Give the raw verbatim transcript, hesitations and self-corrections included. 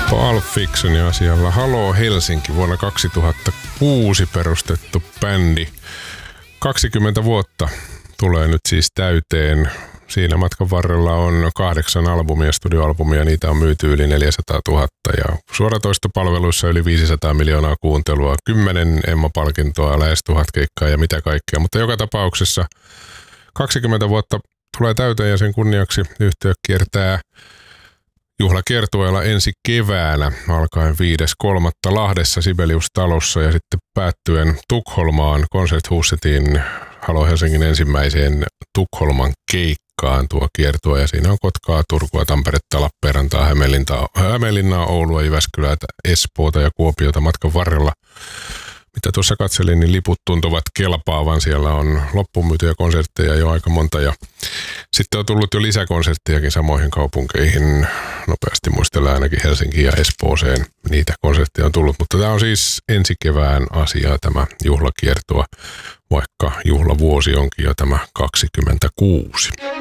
Pulp Fictionin asialla Haloo Helsinki, vuonna kaksituhattakuusi perustettu bändi. kaksikymmentä vuotta tulee nyt siis täyteen. Siinä matkan varrella on kahdeksan albumia, studioalbumia, niitä on myyty yli neljäsataatuhatta ja suoratoistopalveluissa yli viisisataa miljoonaa kuuntelua, kymmenen Emma-palkintoa, lähes tuhat keikkaa ja mitä kaikkea. Mutta joka tapauksessa kaksikymmentä vuotta tulee täyteen ja sen kunniaksi yhtye kiertää juhlakiertueella ensi keväänä alkaen viides kolmatta Lahdessa Sibelius-talossa ja sitten päättyen Tukholmaan Konserthusetin Haloo Helsingin ensimmäiseen Tukholman keikkaan tuo kiertue. Ja siinä on Kotkaa, Turkua, Tamperetta, Lappeenrantaa, Hämeenlinnaa, Hämeenlinnaa, Oulua, Jyväskylää, Espoota ja Kuopiota matkan varrella. Mitä tuossa katselin, niin liput tuntuvat kelpaavan. Siellä on loppumyytyjä konsertteja jo aika monta ja sitten on tullut jo lisäkonserttejakin samoihin kaupunkeihin. Nopeasti muistellaan ainakin Helsinkiin ja Espooseen niitä konsertteja on tullut. Mutta tämä on siis ensi kevään asiaa tämä juhlakiertue, vaikka juhlavuosi onkin jo tämä kaksikymmentäkuusi.